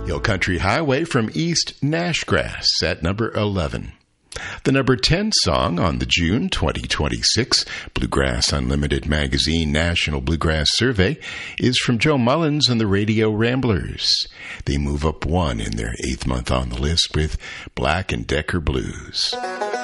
Hill Country Highway from East Nashgrass at number 11. The number 10 song on the June 2026 Bluegrass Unlimited Magazine National Bluegrass Survey is from Joe Mullins and the Radio Ramblers. They move up one in their 8th month on the list with Black & Decker Blues.